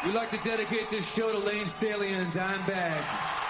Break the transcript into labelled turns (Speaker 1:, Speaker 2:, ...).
Speaker 1: We'd like to dedicate this show to Lane Staley and Dimebag.